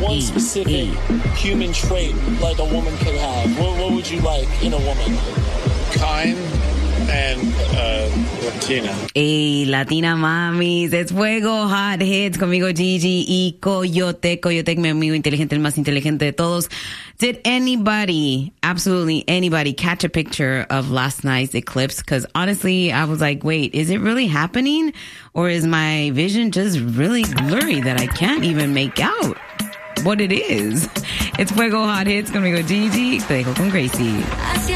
one specific human trait like a woman could have, what would you like in a woman? Kind and Latina. Hey, Latina mamis, es Fuego Hot Hits conmigo Gigi y Coyote. Coyote, mi amigo inteligente, el más inteligente de todos. Did anybody, absolutely anybody, catch a picture of last night's eclipse? Because honestly, I was like, wait, is it really happening? Or is my vision just really blurry that I can't even make out what it is? It's Fuego Hot Hits conmigo Gigi. Te dejo con Gracie.